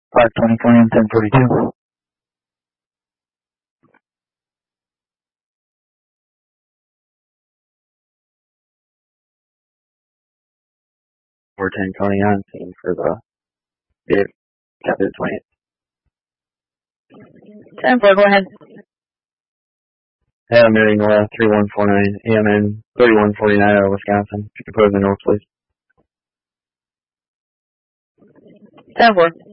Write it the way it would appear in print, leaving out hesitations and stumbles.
520 and 1042. Or 1020 on scene for the Captain 20. 10-4, go ahead. Adam Mary Nora 3149, AMN 3149 out of Wisconsin. If you could put in the notes, please. 10-4.